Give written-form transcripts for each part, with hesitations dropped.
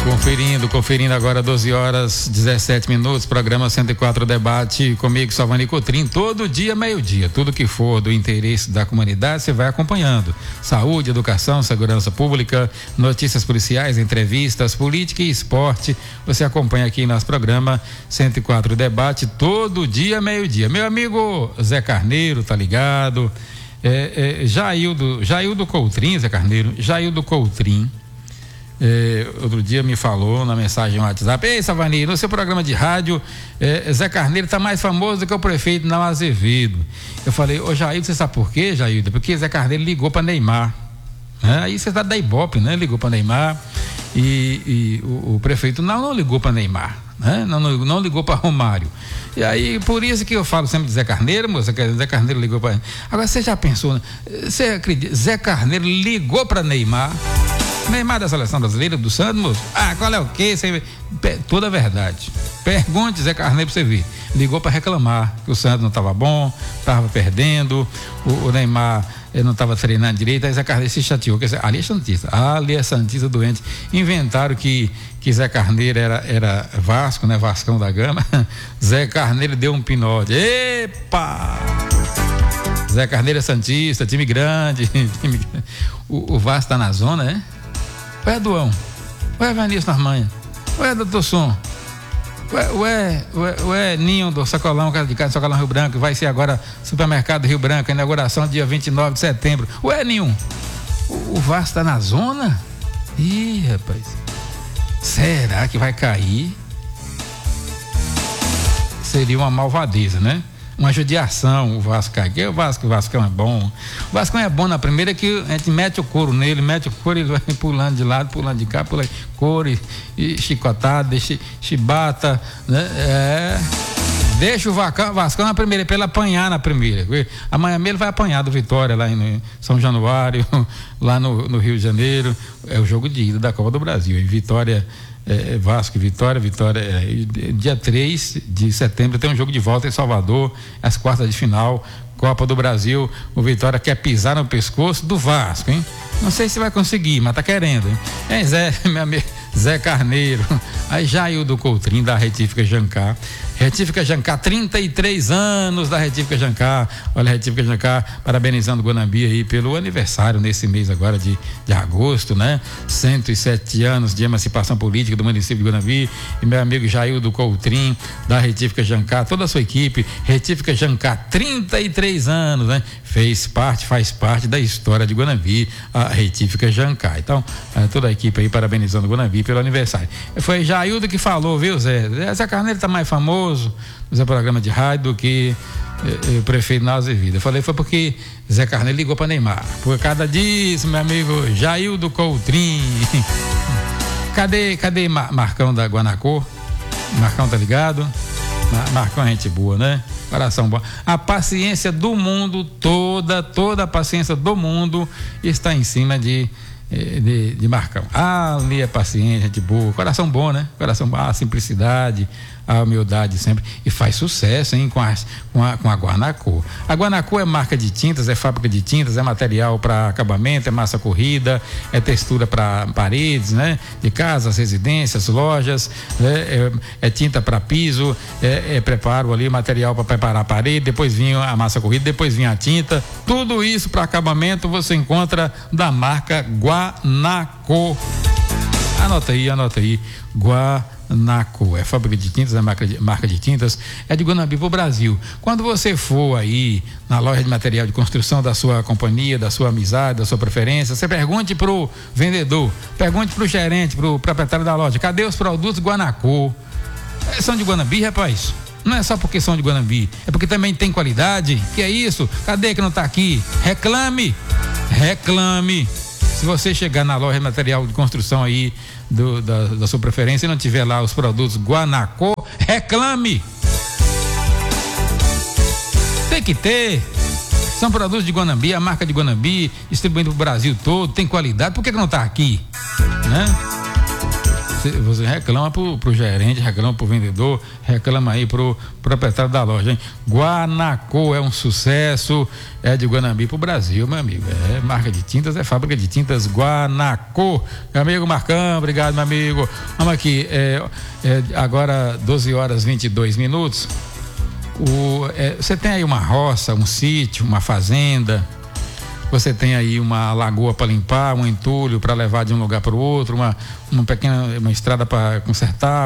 Conferindo agora 12 horas 17 minutos, programa 104 Debate comigo, Salvani Cotrim, todo dia, meio-dia, tudo que for do interesse da comunidade, você vai acompanhando. Saúde, educação, segurança pública, notícias policiais, entrevistas, política e esporte, você acompanha aqui em nosso programa 104 Debate, todo dia, meio-dia. Meu amigo Zé Carneiro, tá ligado? Jaildo Coutrin, Zé Carneiro, Jaildo Coutrin, outro dia me falou na mensagem no WhatsApp: ei, Savani, no seu programa de rádio, Zé Carneiro está mais famoso do que o prefeito Não Azevedo. Eu falei: ô Jaildo, você sabe por quê, Jaildo? Porque Zé Carneiro ligou para Neymar, né? Aí você tá da Ibope, né? Ligou para Neymar e o prefeito não ligou para Neymar, né? Não ligou para Romário. E aí, por isso que eu falo sempre de Zé Carneiro, moça, que Zé Carneiro ligou para. Agora, você já pensou, né? Você acredita? Zé Carneiro ligou para Neymar da seleção brasileira, do Santos, moço? Qual é o quê? Toda a verdade. Pergunte Zé Carneiro pra você ver. Ligou para reclamar que o Santos não estava bom, estava perdendo, o Neymar não estava treinando direito, aí Zé Carneiro se chateou. Ali é Santista doente. Inventaram que Zé Carneiro era Vasco, né? Vascão da Gama. Zé Carneiro deu um pinote. Epa! Zé Carneiro é Santista, time grande. O Vasco tá na zona, né? Ué, Duão, ué, Vanilson Armanha, ué, doutor Som, ué, Ninho do Sacolão, Casa de Casa, Sacolão Rio Branco, vai ser agora Supermercado Rio Branco, inauguração dia 29 de setembro. Ué, Ninho, o Vasco tá na zona? Ih, rapaz, será que vai cair? Seria uma malvadeza, né? Uma judiação, o Vasco cai. O Vascão é bom. O Vascão é bom na primeira que a gente mete o couro nele, ele vai pulando de lado, pulando de cá, pula couro e chicotada, chibata, né? Deixa o Vascão na primeira, pra ele apanhar na primeira. Amanhã mesmo ele vai apanhar do Vitória lá em São Januário, lá no Rio de Janeiro. É o jogo de ida da Copa do Brasil. E Vitória. Vasco e Vitória, dia 3 de setembro tem um jogo de volta em Salvador, às quartas de final, Copa do Brasil. O Vitória quer pisar no pescoço do Vasco, hein? Não sei se vai conseguir, mas tá querendo, hein? Meu amigo Zé Carneiro. Aí Jaildo Coutrin da Retífica Jancar, 33 anos da Retífica Jancar. Olha, a Retífica Jancar parabenizando o Guanambi aí pelo aniversário nesse mês agora de agosto, né? 107 anos de emancipação política do município de Guanambi. E meu amigo Jaildo Coutrin da Retífica Jancar, toda a sua equipe, Retífica Jancar, 33 anos, né? Faz parte da história de Guanambi, a Retífica Jancar. Então, toda a equipe aí parabenizando o Guanambi pelo aniversário. Foi Jaildo que falou, viu, Zé? Zé Carneiro tá mais famoso no seu programa de rádio do que o prefeito Não Azevedo. Eu falei, foi porque Zé Carneiro ligou para Neymar. Por causa disso, meu amigo Jaildo Coutrin. Cadê Marcão da Guanacô? Marcão tá ligado? Marcão é gente boa, né? Coração bom. A paciência do mundo, toda a paciência do mundo está em cima de Marcão. Ali é paciente, gente boa, coração bom, né? Coração bom, a simplicidade, a humildade sempre, e faz sucesso, hein, com a Guanacô. A Guanacô é marca de tintas, é fábrica de tintas, é material para acabamento, é massa corrida, é textura para paredes, né? De casas, residências, lojas, né? É tinta para piso, é preparo ali, material para preparar a parede, depois vinha a massa corrida, depois vinha a tinta, tudo isso para acabamento você encontra da marca Guanacô. Anota aí, Guanacô, é fábrica de tintas, é marca de tintas, é de Guanambi pro Brasil. Quando você for aí na loja de material de construção da sua companhia, da sua amizade, da sua preferência, você pergunte pro vendedor, pergunte pro gerente, pro proprietário da loja, cadê os produtos Guanacô? São de Guanambi, rapaz? Não é só porque são de Guanambi, é porque também tem qualidade. Que é isso? Cadê que não tá aqui? Reclame! Se você chegar na loja de material de construção aí da sua preferência e não tiver lá os produtos Guanacô, reclame! Tem que ter. São produtos de Guanambi, a marca de Guanambi, distribuindo pro Brasil todo, tem qualidade. Por que não tá aqui? Né? Você reclama pro gerente, reclama pro vendedor, reclama aí pro proprietário da loja, hein? Guanacô é um sucesso, é de Guanambi pro Brasil, meu amigo. É marca de tintas, é fábrica de tintas Guanacô. Meu amigo Marcão, obrigado, meu amigo. Vamos aqui, agora 12h22. Você tem aí uma roça, um sítio, uma fazenda. Você tem aí uma lagoa para limpar, um entulho para levar de um lugar para o outro, uma estrada para consertar,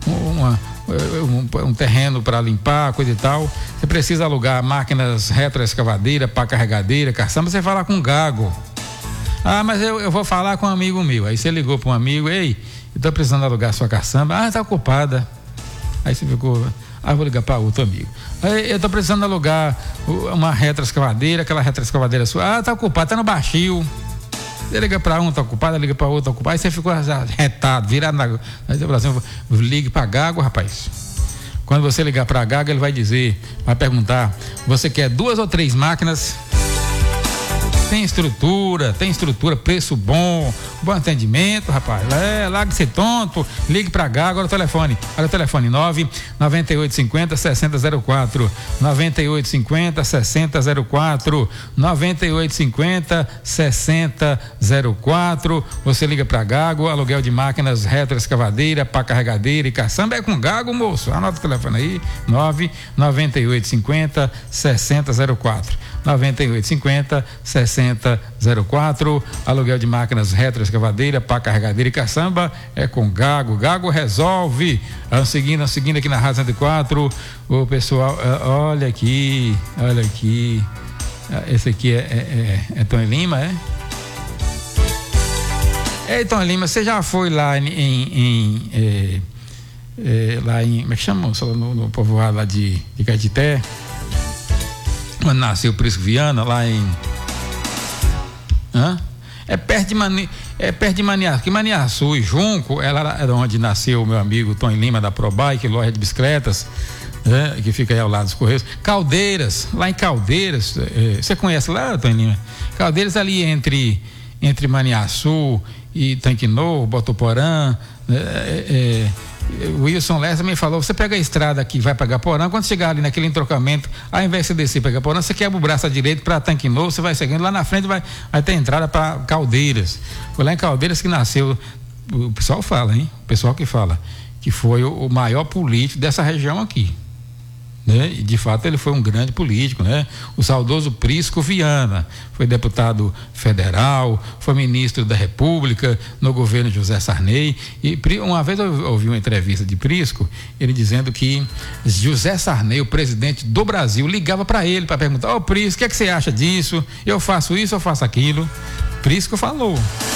um terreno para limpar, coisa e tal. Você precisa alugar máquinas retroescavadeira, pá carregadeira, caçamba, você fala com um gago. Ah, mas eu vou falar com um amigo meu. Aí você ligou para um amigo, ei, eu tô precisando alugar sua caçamba. Ah, tá ocupada. Aí você ficou, vou ligar para outro amigo. Aí eu tô precisando alugar uma retroescavadeira, aquela retroescavadeira sua. Ah, tá ocupada, tá no baixio. Você liga para um, tá ocupado, liga para outro, tá ocupado. Aí você ficou retado, virado na. Aí você fala assim, ligue para Gago, rapaz. Quando você ligar para Gago, ele vai perguntar, você quer 2 ou 3 máquinas? Tem estrutura, preço bom atendimento, rapaz. Largue ser tonto, ligue pra Gago. Olha o telefone 99850-6004, 9850-6004. Você liga pra Gago, aluguel de máquinas retroescavadeira, pá carregadeira e caçamba é com Gago, moço. Anota o telefone aí, 99850-6004. 9850-6004. Aluguel de máquinas retroescavadeira, pá carregadeira e caçamba é com Gago. Gago resolve. Seguindo aqui na Rádio 104. O pessoal, olha aqui. Esse aqui é Tony Lima, é? Ei, Tony Lima, você já foi lá lá em como é que chama? No povoado lá de Caetité? Quando nasceu o Prisco Viana, lá em. É perto de Maniaçu. Que Maniaçu e Junco, ela era onde nasceu o meu amigo Tony Lima da ProBike, loja de bicicletas, que fica aí ao lado dos Correios. Caldeiras, lá em Caldeiras, você conhece lá, Tony Lima? Caldeiras ali entre Maniaçu e Tanque Novo, Botoporã. O Wilson Lessa me falou, você pega a estrada aqui, vai para Gaporã, quando chegar ali naquele entrocamento, ao invés de você descer para Gaporã, você quebra o braço à direita para Tanque Novo, você vai seguindo, lá na frente vai ter entrada para Caldeiras. Foi lá em Caldeiras que nasceu, o pessoal fala, hein? O pessoal que fala que foi o maior político dessa região aqui, né? E de fato ele foi um grande político, né? O saudoso Prisco Viana foi deputado federal, foi ministro da República no governo José Sarney. E uma vez eu ouvi uma entrevista de Prisco, ele dizendo que José Sarney, o presidente do Brasil, ligava para ele para perguntar: Prisco, o que é que você acha disso? Eu faço isso, eu faço aquilo. Prisco falou.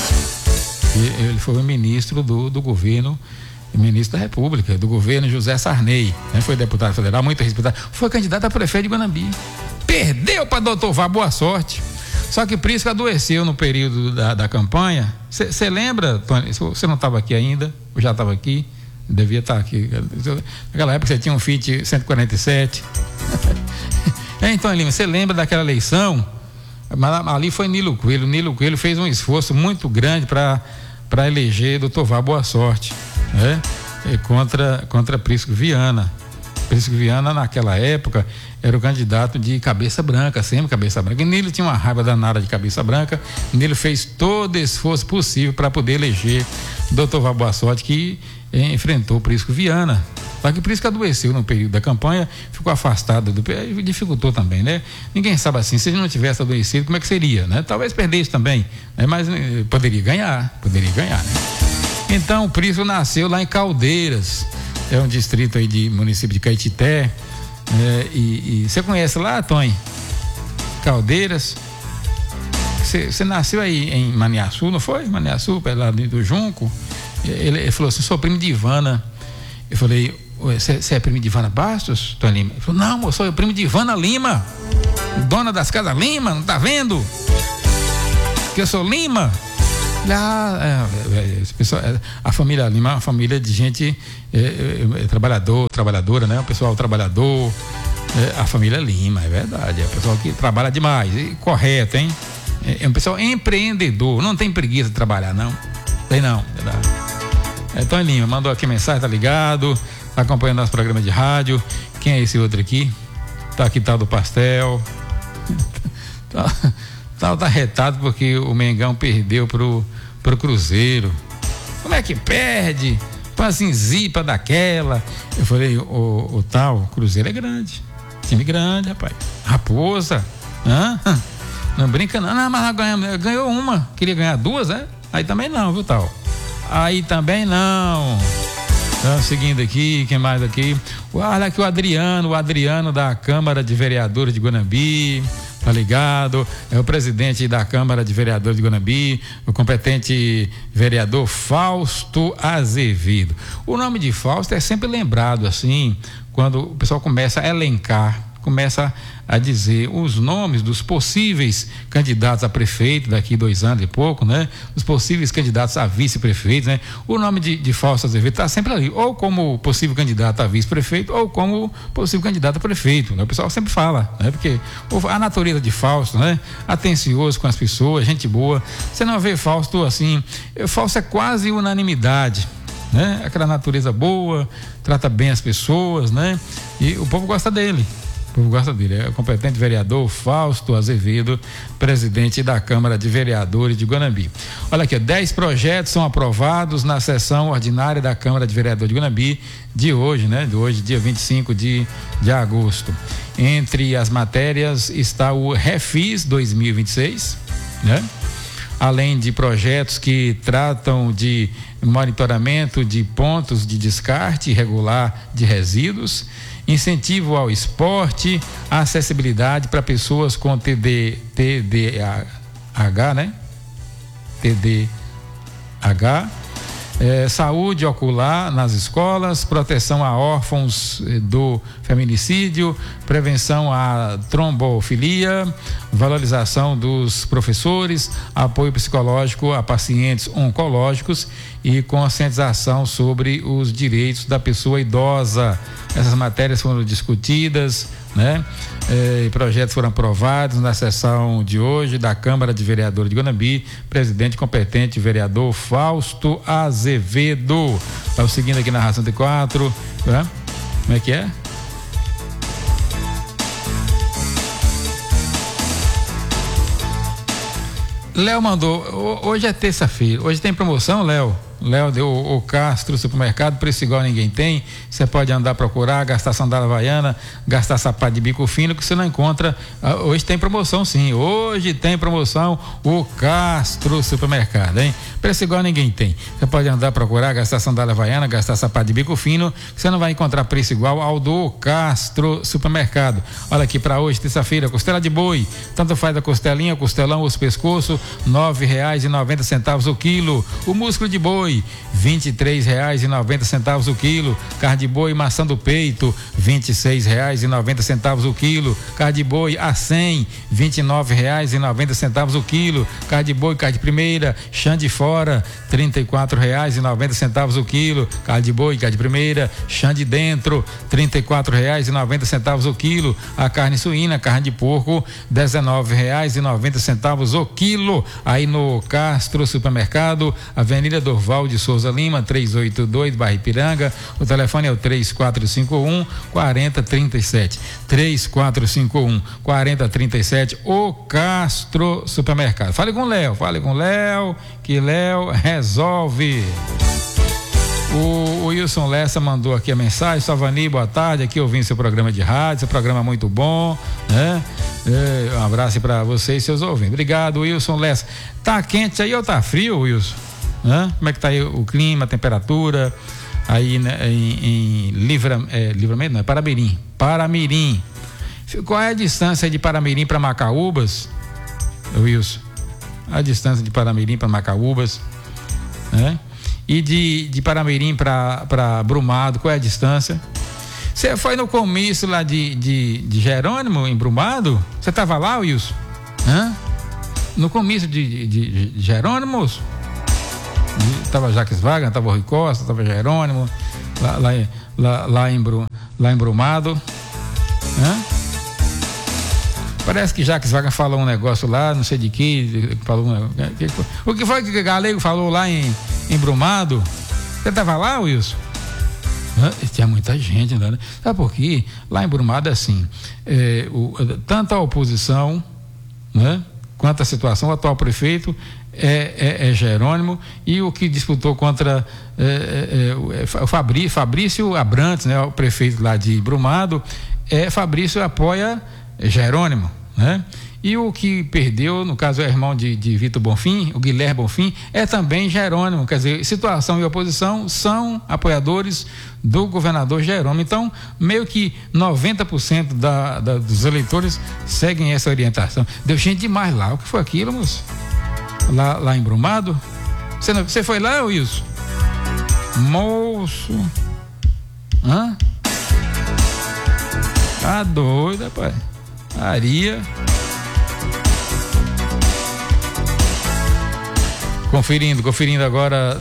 E ele foi o ministro do governo, ministro da República, do governo José Sarney, né? Foi deputado federal, muito respeitado, foi candidato a prefeito de Guanambi, perdeu para doutor Vá, boa sorte. Só que Prisco adoeceu no período da campanha. Você lembra, Tony? Você não estava aqui ainda, eu já estava aqui, devia estar aqui. Naquela época você tinha um Fiat 147. Então, Lima, você lembra daquela eleição? Ali foi Nilo Coelho. Nilo Coelho fez um esforço muito grande para eleger doutor Vá, boa sorte, né? Contra Prisco Viana. Prisco Viana, naquela época, era o candidato de cabeça branca, sempre cabeça branca. E Nilo tinha uma raiva danada de cabeça branca. Nilo fez todo esforço possível para poder eleger doutor Vá, boa sorte, que enfrentou Prisco Viana. Só que Prisco adoeceu no período da campanha, ficou afastado dificultou também, né? Ninguém sabe assim, se ele não tivesse adoecido, como é que seria, né? Talvez perdesse também, né? Mas poderia ganhar, né? Então, Prisco nasceu lá em Caldeiras, é um distrito aí de município de Caetité, e você conhece lá, Tony? Caldeiras? Você nasceu aí em Maniaçu, não foi? Maniaçu, lá do Junco. Ele falou assim: sou primo de Ivana. Eu falei: você é primo de Ivana Bastos, Tony Lima? Ele falou: não, eu sou primo de Ivana Lima, dona das casas Lima, não tá vendo? Que eu sou Lima. A família Lima é uma família de gente trabalhadora, né? O pessoal trabalhador, a família Lima, é verdade, é o pessoal que trabalha demais, correto, hein? É um pessoal empreendedor, não tem preguiça de trabalhar, não. Tem não, verdade. Tony Lima mandou aqui mensagem, tá ligado, tá acompanhando nosso programa de rádio. Quem é esse outro aqui? Tá aqui, tal do pastel. Tá retado porque o Mengão perdeu pro Cruzeiro. Como é que perde? Assim, zipa daquela. Eu falei, o tal Cruzeiro é grande, time grande, rapaz. Raposa, não brinca não, mas ganhou uma, queria ganhar duas, aí também não, viu, tal? Aí também não. Então, seguindo aqui, quem mais aqui? Olha aqui o Adriano da Câmara de Vereadores de Guanambi, tá ligado? É o presidente da Câmara de Vereadores de Guanambi, o competente vereador Fausto Azevedo. O nome de Fausto é sempre lembrado assim, quando o pessoal começa a elencar, começa a dizer os nomes dos possíveis candidatos a prefeito daqui 2 anos e pouco, né? Os possíveis candidatos a vice-prefeito, né? O nome de Fausto Azevedo está sempre ali, ou como possível candidato a vice-prefeito, ou como possível candidato a prefeito, né? O pessoal sempre fala, né? Porque a natureza de Fausto, né? Atencioso com as pessoas, gente boa. Você não vê Fausto assim, Fausto é quase unanimidade, né? Aquela natureza boa, trata bem as pessoas, né? E o povo gosta dele. O povo gosta dele, é o competente vereador Fausto Azevedo, presidente da Câmara de Vereadores de Guanambi. Olha aqui, 10 projetos são aprovados na sessão ordinária da Câmara de Vereadores de Guanambi de hoje, né? De hoje, dia 25 de agosto. Entre as matérias está o Refis 2026, né? Além de projetos que tratam de monitoramento de pontos de descarte irregular de resíduos, incentivo ao esporte, acessibilidade para pessoas com TDAH, né? TDAH, saúde ocular nas escolas, proteção a órfãos do feminicídio, prevenção à trombofilia, valorização dos professores, apoio psicológico a pacientes oncológicos e conscientização sobre os direitos da pessoa idosa. Essas matérias foram discutidas, né? Projetos foram aprovados na sessão de hoje da Câmara de Vereadores de Guanambi. Presidente competente, vereador Fausto Azevedo. Tá seguindo aqui na Ração de 4, né? Como é que é? Léo mandou, hoje é terça-feira, hoje tem promoção, Léo deu o Castro Supermercado, preço igual ninguém tem. Você pode andar, procurar, gastar sandália havaiana, gastar sapato de bico fino, que você não encontra. Hoje tem promoção, sim. Hoje tem promoção, o Castro Supermercado, hein? Preço igual ninguém tem. Você pode andar, procurar, gastar sandália havaiana, gastar sapato de bico fino, que você não vai encontrar preço igual ao do Castro Supermercado. Olha aqui, para hoje, terça-feira, costela de boi, tanto faz a costelinha, costelão, os pescoço, R$9,90 o quilo. O músculo de boi, R$23,90 o quilo. Carne de boi, maçã do peito, R$26,90 o quilo. Carne de boi a 100, R$29,90 o quilo. Carne de boi, carne de primeira, chã de fora, R$34,90 o quilo. Carne de boi, carne de primeira, chã de dentro, R$34,90 o quilo. A carne suína, carne de porco, R$19,90 o quilo. Aí no Castro Supermercado, Avenida Dorval de Souza Lima, 382, Bairro Ipiranga. O telefone é o 3451-4037. 3451-4037, o Castro Supermercado. Fale com o Léo, que Léo resolve. O Wilson Lessa mandou aqui a mensagem: Salvani, boa tarde, aqui ouvindo seu programa de rádio, seu programa muito bom, né? Um abraço para vocês e seus ouvintes. Obrigado, Wilson Lessa. Tá quente aí ou tá frio, Wilson? Como é que tá aí o clima, a temperatura aí, né, em Livramento, não, é Paramirim. Qual é a distância de Paramirim para Macaúbas, Wilson? A distância de Paramirim para Macaúbas, né? E de Paramirim para Brumado, qual é a distância? Você foi no comício lá de Jerônimo, em Brumado? Você estava lá, Wilson? No comício de Jerônimo, moço? Tava Jacques Wagner, tava Rui Costa, tava Jerônimo, lá em Brumado. Parece que Jacques Wagner falou um negócio lá, não sei de que, falou o que foi que Galego falou lá em Brumado? Você estava lá, Wilson? Tinha muita gente, né? Sabe por quê? Lá em Brumado é assim, tanto a oposição, né, quanto a situação, o atual prefeito é Jerônimo, e o que disputou contra o Fabrício Abrantes, né, o prefeito lá de Brumado, Fabrício apoia Jerônimo, né? E o que perdeu, no caso é o irmão de Vitor Bonfim, o Guilherme Bonfim, é também Jerônimo. Quer dizer, situação e oposição são apoiadores do governador Jerônimo. Então, meio que 90% dos eleitores seguem essa orientação. Deu gente demais lá. O que foi aquilo, moço? Lá em Brumado? Você foi lá, Wilson? Moço. Hã? Tá doido, rapaz. Maria. Conferindo agora,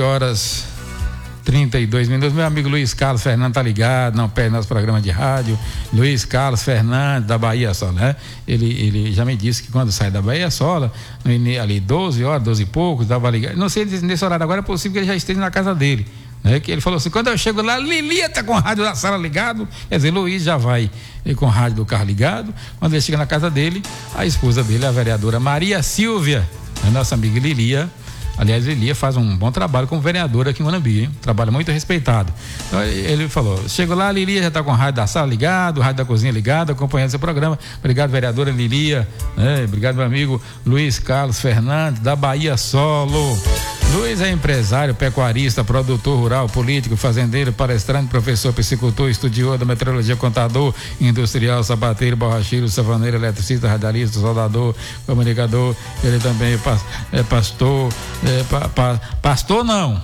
12h32. Meu amigo Luiz Carlos Fernandes tá ligado, não perde nosso programa de rádio. Luiz Carlos Fernandes, da Bahia Sola, né? Ele já me disse que quando sai da Bahia Sola, ali 12 horas, 12 e poucos, estava ligado. Não sei se nesse horário agora é possível que ele já esteja na casa dele, né? Que ele falou assim: quando eu chego lá, Lilia tá com o rádio da sala ligado. Quer dizer, Luiz já vai com o rádio do carro ligado. Quando ele chega na casa dele, a esposa dele, a vereadora Maria Silvia, a nossa amiga Lilia. Aliás, Lilia faz um bom trabalho como vereadora aqui em Morumbi, hein? Trabalho muito respeitado. Então, ele falou: chego lá, Lilia já está com o rádio da sala ligado, o rádio da cozinha ligado, acompanhando seu programa. Obrigado, vereadora Lilia, né? Obrigado, meu amigo Luiz Carlos Fernandes, da Bahia Solo. Luiz é empresário, pecuarista, produtor rural, político, fazendeiro, palestrante, professor, piscicultor, estudioso da meteorologia, contador, industrial, sapateiro, borracheiro, savaneiro, eletricista, radialista, soldador, comunicador. Ele também é pastor. Pastor não,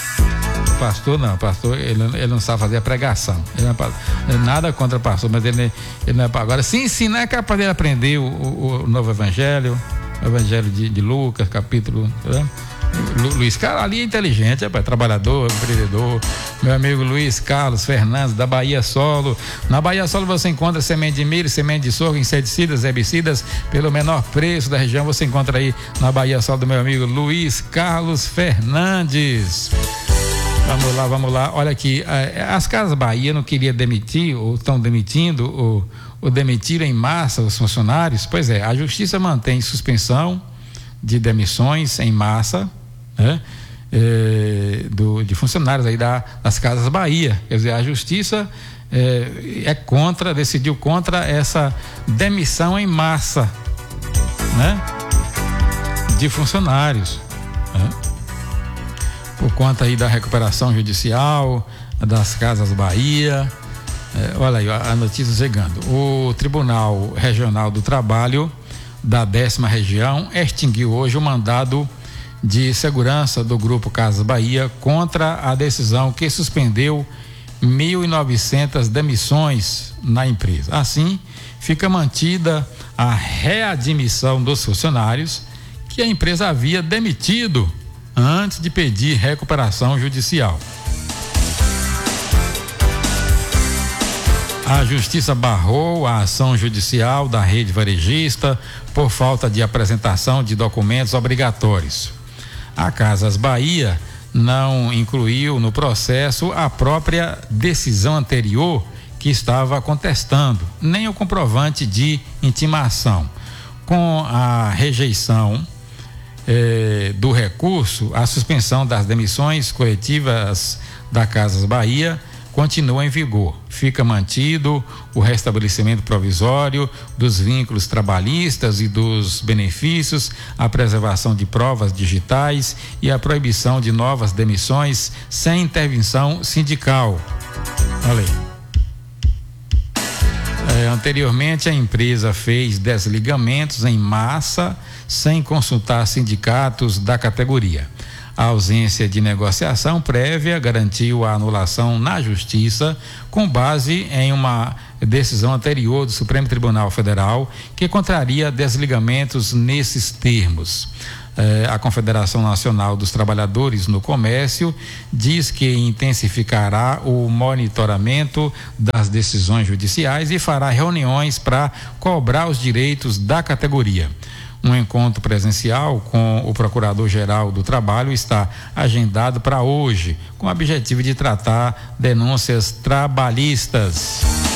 ele não sabe fazer a pregação. Ele não é nada contra pastor, mas ele não é. Agora, se ensinar, é capaz de aprender o novo evangelho, o evangelho de Lucas, capítulo. Né? Luiz Carlos ali é inteligente, trabalhador, empreendedor. Meu amigo Luiz Carlos Fernandes, da Bahia Solo. Na Bahia Solo você encontra semente de milho, semente de sorgo, inseticidas, herbicidas pelo menor preço da região. Você encontra aí na Bahia Solo do meu amigo Luiz Carlos Fernandes. Vamos lá. Olha aqui, as Casas Bahia não queria demitir, ou estão demitindo, ou demitiram em massa os funcionários. Pois é, a Justiça mantém suspensão de demissões em massa, né? De funcionários aí das Casas Bahia. Quer dizer, a Justiça decidiu contra essa demissão em massa, né? De funcionários, né? Por conta aí da recuperação judicial das Casas Bahia. Olha aí a notícia chegando. O Tribunal Regional do Trabalho da 10ª região extinguiu hoje o mandado de segurança do Grupo Casas Bahia contra a decisão que suspendeu 1.900 demissões na empresa. Assim, fica mantida a readmissão dos funcionários que a empresa havia demitido antes de pedir recuperação judicial. A Justiça barrou a ação judicial da rede varejista por falta de apresentação de documentos obrigatórios. A Casas Bahia não incluiu no processo a própria decisão anterior que estava contestando, nem o comprovante de intimação. Com a rejeição do recurso, a suspensão das demissões coletivas da Casas Bahia continua em vigor. Fica mantido o restabelecimento provisório dos vínculos trabalhistas e dos benefícios, a preservação de provas digitais e a proibição de novas demissões sem intervenção sindical. Olha aí. Anteriormente, a empresa fez desligamentos em massa sem consultar sindicatos da categoria. A ausência de negociação prévia garantiu a anulação na Justiça com base em uma decisão anterior do Supremo Tribunal Federal que contraria desligamentos nesses termos. A Confederação Nacional dos Trabalhadores no Comércio diz que intensificará o monitoramento das decisões judiciais e fará reuniões para cobrar os direitos da categoria. Um encontro presencial com o Procurador-Geral do Trabalho está agendado para hoje, com o objetivo de tratar denúncias trabalhistas.